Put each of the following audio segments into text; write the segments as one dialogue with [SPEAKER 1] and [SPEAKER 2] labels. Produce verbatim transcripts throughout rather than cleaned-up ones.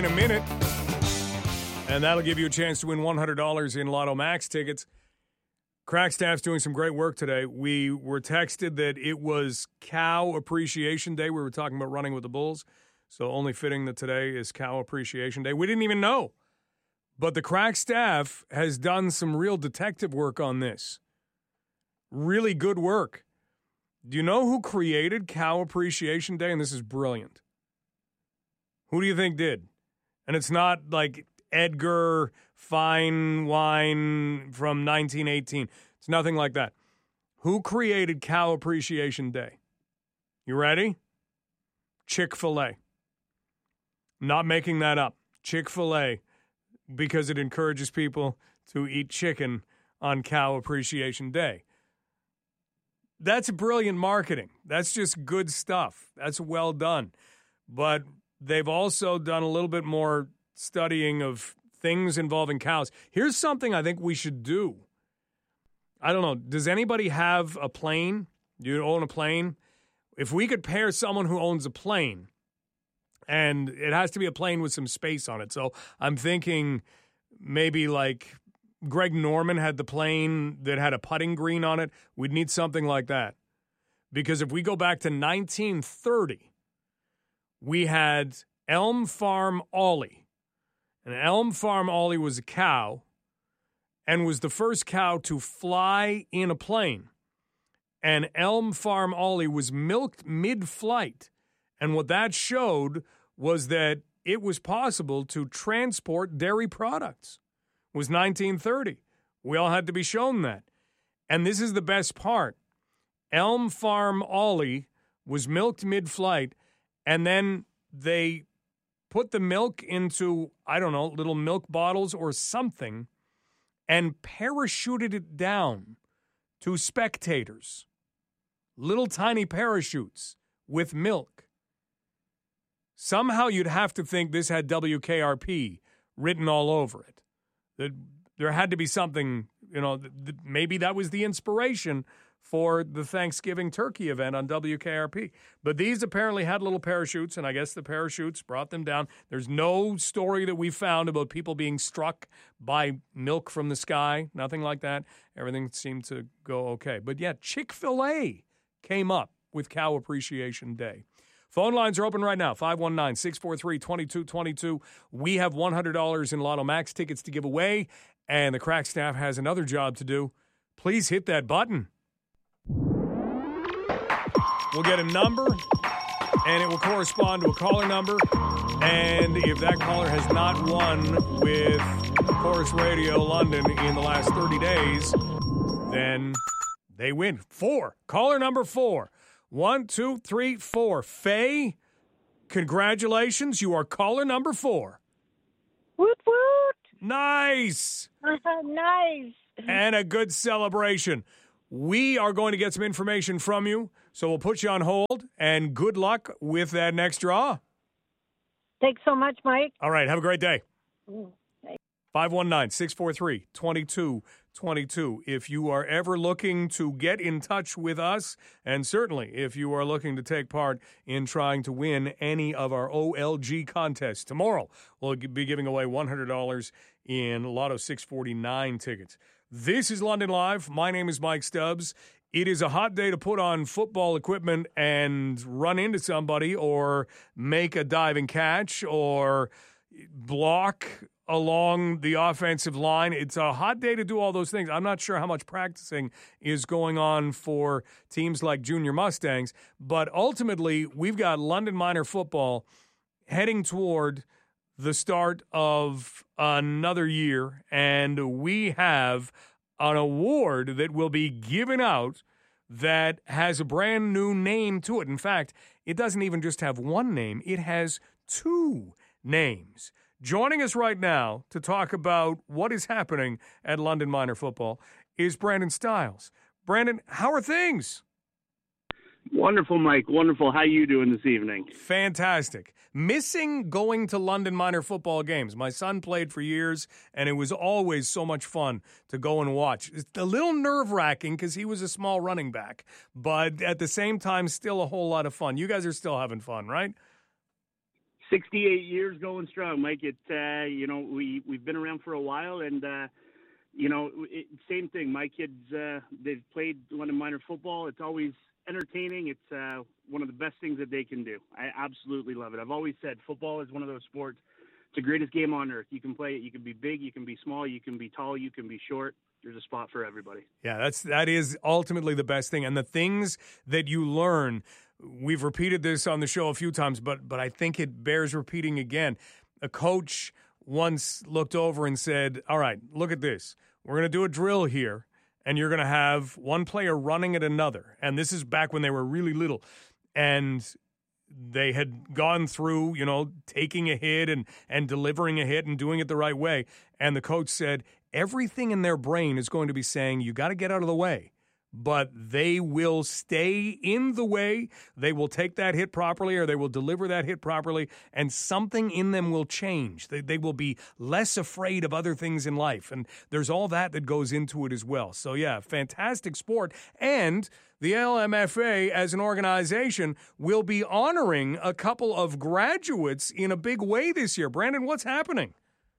[SPEAKER 1] in a minute. And that'll give you a chance to win one hundred dollars in Lotto Max tickets. Crack Staff's doing some great work today. We were texted that it was Cow Appreciation Day. We were talking about running with the Bulls, so only fitting that today is Cow Appreciation Day. We didn't even know. But the Crack Staff has done some real detective work on this. Really good work. Do you know who created Cow Appreciation Day? And this is brilliant. Who do you think did? And it's not like Edgar Fine Wine from nineteen eighteen. It's nothing like that. Who created Cow Appreciation Day? You ready? Chick-fil-A. Not making that up. Chick-fil-A, because it encourages people to eat chicken on Cow Appreciation Day. That's brilliant marketing. That's just good stuff. That's well done. But they've also done a little bit more studying of things involving cows. Here's something I think we should do. I don't know. Does anybody have a plane? Do you own a plane? If we could pair someone who owns a plane, and it has to be a plane with some space on it. So I'm thinking maybe like Greg Norman had the plane that had a putting green on it. We'd need something like that. Because if we go back to nineteen thirty, we had Elm Farm Ollie. And Elm Farm Ollie was a cow and was the first cow to fly in a plane. And Elm Farm Ollie was milked mid-flight. And what that showed was that it was possible to transport dairy products. It was nineteen thirty. We all had to be shown that. And this is the best part. Elm Farm Ollie was milked mid-flight, and then they put the milk into, I don't know, little milk bottles or something, and parachuted it down to spectators. Little tiny parachutes with milk. Somehow you'd have to think this had W K R P written all over it. That there had to be something, you know, th- th- maybe that was the inspiration for the Thanksgiving turkey event on W K R P. But these apparently had little parachutes, and I guess the parachutes brought them down. There's no story that we found about people being struck by milk from the sky, nothing like that. Everything seemed to go okay. But yeah, Chick-fil-A came up with Cow Appreciation Day. Phone lines are open right now, five one nine, six four three, two two two two. We have one hundred dollars in Lotto Max tickets to give away, and the Crack Staff has another job to do. Please hit that button. We'll get a number, and it will correspond to a caller number. And if that caller has not won with Chorus Radio London in the last thirty days, then they win. Four. Caller number four. One, two, three, four. Faye, congratulations. You are caller number four.
[SPEAKER 2] Woot, woot.
[SPEAKER 1] Nice.
[SPEAKER 2] Nice.
[SPEAKER 1] And a good celebration. We are going to get some information from you, so we'll put you on hold, and good luck with that next draw.
[SPEAKER 2] Thanks so much, Mike.
[SPEAKER 1] All right, have a great day.
[SPEAKER 2] Mm.
[SPEAKER 1] five one nine, six four three, two two two two. If you are ever looking to get in touch with us, and certainly if you are looking to take part in trying to win any of our O L G contests, tomorrow we'll be giving away one hundred dollars in Lotto six forty-nine tickets. This is London Live. My name is Mike Stubbs. It is a hot day to put on football equipment and run into somebody or make a diving catch or block along the offensive line. It's a hot day to do all those things. I'm not sure how much practicing is going on for teams like Junior Mustangs, but ultimately we've got London Minor football heading toward the start of another year, and we have an award that will be given out that has a brand new name to it. In fact, it doesn't even just have one name, it has two names. Joining us right now to talk about what is happening at London Minor football is Brandon Stiles. Brandon, how are things?
[SPEAKER 3] Wonderful, Mike. Wonderful. How you doing this evening?
[SPEAKER 1] Fantastic. Missing going to London Minor football games. My son played for years, and it was always so much fun to go and watch. It's a little nerve-wracking because he was a small running back, but at the same time, still a whole lot of fun. You guys are still having fun, right?
[SPEAKER 3] sixty-eight years going strong, Mike. It's, uh, you know, we, we've been around for a while, and, uh, you know, it, same thing. My kids, uh, they've played London Minor football. It's always entertaining. It's uh, one of the best things that they can do. I absolutely love it. I've always said football is one of those sports. It's the greatest game on earth. You can play it. You can be big. You can be small. You can be tall. You can be short. There's a spot for everybody.
[SPEAKER 1] Yeah, that's that is ultimately the best thing. And the things that you learn, we've repeated this on the show a few times, but but I think it bears repeating again. A coach once looked over and said, all right, look at this. We're going to do a drill here, and you're going to have one player running at another. And this is back when they were really little. And they had gone through, you know, taking a hit and, and delivering a hit and doing it the right way. And the coach said, everything in their brain is going to be saying, you got to get out of the way. But they will stay in the way. They will take that hit properly, or they will deliver that hit properly, and something in them will change. They, they will be less afraid of other things in life. And there's all that that goes into it as well. So, yeah, fantastic sport. And the L M F A, as an organization, will be honoring a couple of graduates in a big way this year. Brandon, what's happening?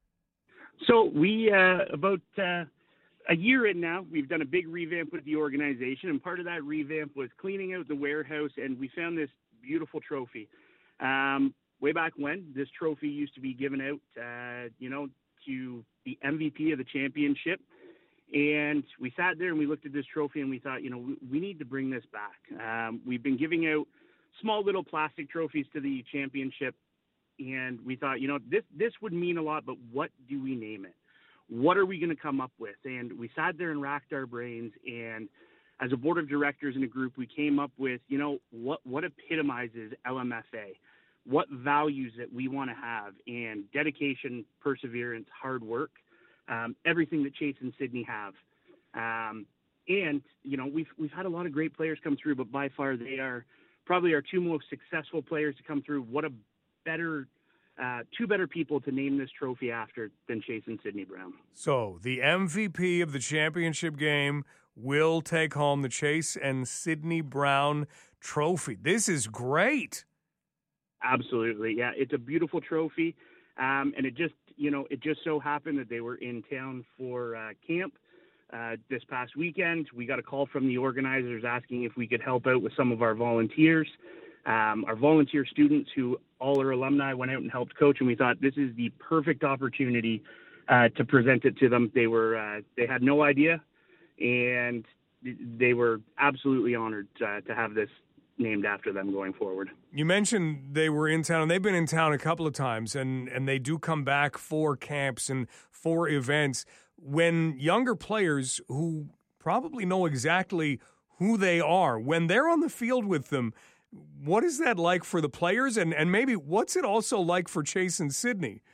[SPEAKER 3] So we, uh, about uh, a year in now, we've done a big revamp with the organization, and part of that revamp was cleaning out the warehouse, and we found this beautiful trophy. Um, way back when, this trophy used to be given out, uh, you know, to the M V P of the championship, and we sat there and we looked at this trophy and we thought, you know, we, we need to bring this back. Um, we've been giving out small little plastic trophies to the championship, and we thought, you know, this this would mean a lot, but what do we name it? What are we going to come up with? And we sat there and racked our brains, and as a board of directors in a group, we came up with, you know, what, what epitomizes L M F A, what values that we want to have, and dedication, perseverance, hard work, um, everything that Chase and Sydney have. Um, and, you know, we've, we've had a lot of great players come through, but by far they are probably our two most successful players to come through. What a better Uh, two better people to name this trophy after than Chase and Sydney Brown.
[SPEAKER 1] So the M V P of the championship game will take home the Chase and Sydney Brown trophy. This is great.
[SPEAKER 3] Absolutely. Yeah, it's a beautiful trophy. Um, and it just, you know, it just so happened that they were in town for uh, camp uh, this past weekend. We got a call from the organizers asking if we could help out with some of our volunteers. Um, our volunteer students, who all are alumni, went out and helped coach, and we thought this is the perfect opportunity uh, to present it to them. They were uh, they had no idea, and they were absolutely honored uh, to have this named after them going forward.
[SPEAKER 1] You mentioned they were in town, and they've been in town a couple of times, and, and they do come back for camps and for events. When younger players who probably know exactly who they are, when they're on the field with them, what is that like for the players, and, and maybe what's it also like for Chase and Sydney?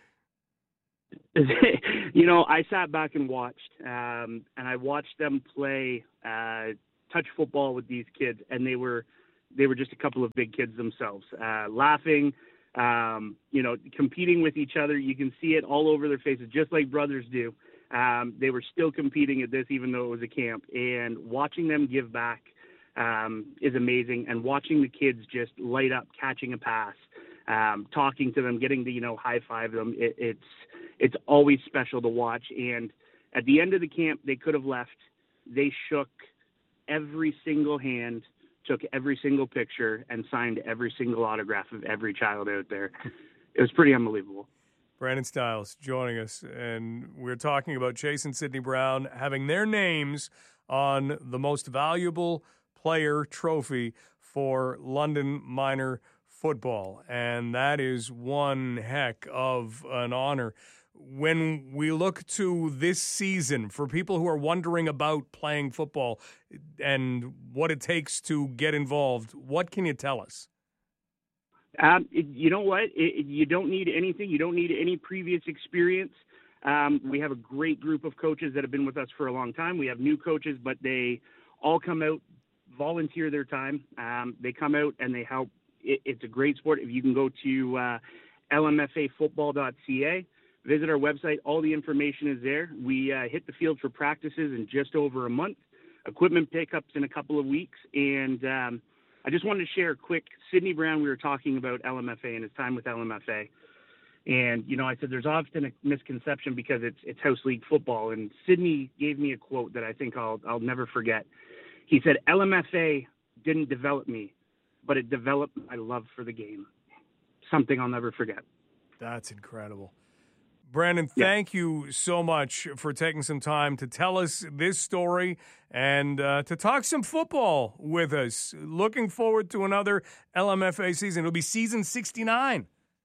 [SPEAKER 3] You know, I sat back and watched, um, and I watched them play uh, touch football with these kids, and they were they were just a couple of big kids themselves, uh, laughing, um, you know, competing with each other. You can see it all over their faces, just like brothers do. Um, they were still competing at this, even though it was a camp, and watching them give back Um, is amazing, and watching the kids just light up, catching a pass, um, talking to them, getting to, you know, high five them. It, it's it's always special to watch. And at the end of the camp, they could have left. They shook every single hand, took every single picture, and signed every single autograph of every child out there. It was pretty unbelievable.
[SPEAKER 1] Brandon Stiles joining us, and we're talking about Chase and Sydney Brown having their names on the most valuable player trophy for London Minor football, and that is one heck of an honor. When we look to this season, for people who are wondering about playing football and what it takes to get involved, what can you tell us?
[SPEAKER 3] Um, it, you know what? It, it, you don't need anything. You don't need any previous experience. Um, we have a great group of coaches that have been with us for a long time. We have new coaches, but they all come out, volunteer their time. Um, they come out and they help. It, it's a great sport. If you can go to uh, L M F A football dot C A, visit our website. All the information is there. We uh, hit the field for practices in just over a month, equipment pickups in a couple of weeks, and um, I just wanted to share a quick, Sidney Brown, we were talking about L M F A and his time with L M F A. And, you know, I said there's often a misconception because it's it's house league football. And Sidney gave me a quote that I think I'll I'll never forget. He said, L M F A didn't develop me, but it developed my love for the game. Something I'll never forget.
[SPEAKER 1] That's incredible. Brandon,
[SPEAKER 3] Yeah.
[SPEAKER 1] thank you so much for taking some time to tell us this story and uh, to talk some football with us. Looking forward to another L M F A season. It'll be season sixty-nine.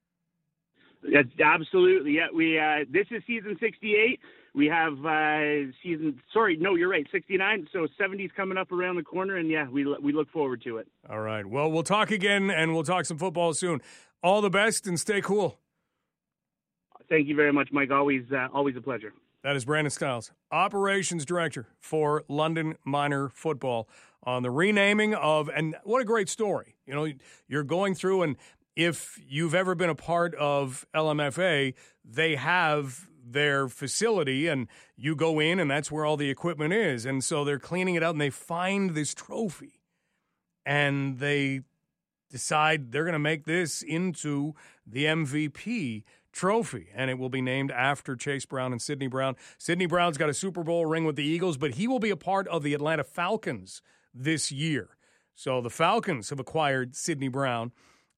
[SPEAKER 3] That's absolutely, yeah. We uh, this is season sixty-eight. We have uh, season. Sorry, no, you're right, sixty-nine. So seventy's coming up around the corner, and yeah, we we look forward to it.
[SPEAKER 1] All right. Well, we'll talk again, and we'll talk some football soon. All the best, and stay cool.
[SPEAKER 3] Thank you very much, Mike. Always, uh, always a pleasure.
[SPEAKER 1] That is Brandon Stiles, Operations Director for London Minor Football, on the renaming of, and what a great story. You know, you're going through, and if you've ever been a part of L M F A, they have their facility, and you go in, and that's where all the equipment is. And so they're cleaning it out, and they find this trophy, and they decide they're going to make this into the M V P trophy, and it will be named after Chase Brown and Sidney Brown. Sidney Brown's got a Super Bowl ring with the Eagles, but he will be a part of the Atlanta Falcons this year. So the Falcons have acquired Sidney Brown,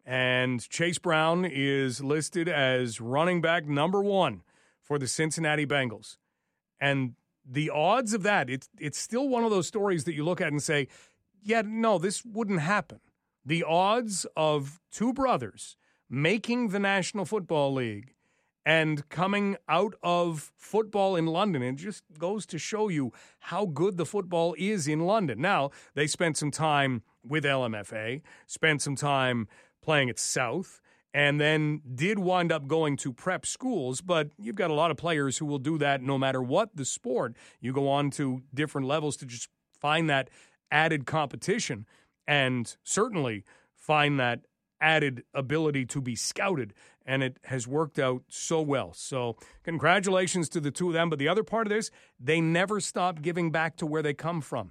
[SPEAKER 1] and Chase Brown is listed as running back number one for the Cincinnati Bengals. And the odds of that, it's it's still one of those stories that you look at and say, yeah, no, this wouldn't happen. The odds of two brothers making the National Football League and coming out of football in London, it just goes to show you how good the football is in London. Now, they spent some time with L M F A, spent some time playing at South, and then did wind up going to prep schools, but you've got a lot of players who will do that no matter what the sport. You go on to different levels to just find that added competition and certainly find that added ability to be scouted, and it has worked out so well. So congratulations to the two of them. But the other part of this, they never stop giving back to where they come from.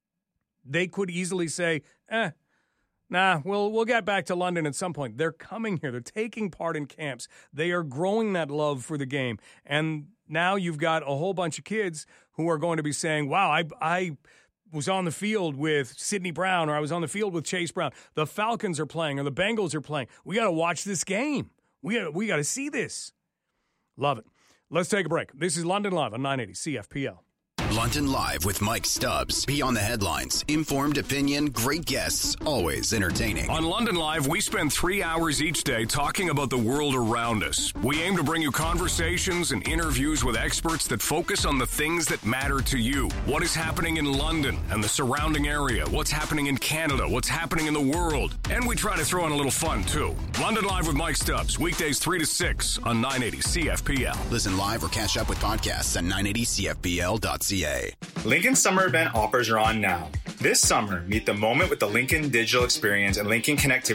[SPEAKER 1] They could easily say, eh, nah, we'll, we'll get back to London at some point. They're coming here. They're taking part in camps. They are growing that love for the game. And now you've got a whole bunch of kids who are going to be saying, wow, I I was on the field with Sidney Brown, or I was on the field with Chase Brown. The Falcons are playing, or the Bengals are playing. We got to watch this game. We got we got to see this. Love it. Let's take a break. This is London Live on nine eighty C F P L.
[SPEAKER 4] London Live with Mike Stubbs. Beyond the headlines. Informed opinion, great guests, always entertaining.
[SPEAKER 5] On London Live, we spend three hours each day talking about the world around us. We aim to bring you conversations and interviews with experts that focus on the things that matter to you. What is happening in London and the surrounding area? What's happening in Canada? What's happening in the world? And we try to throw in a little fun, too. London Live with Mike Stubbs. Weekdays three to six on nine eighty C F P L.
[SPEAKER 4] Listen live or catch up with podcasts at nine eighty C F P L dot C A.
[SPEAKER 6] Lincoln Summer Event offers are on now. This summer, meet the moment with the Lincoln Digital Experience and Lincoln Connectivity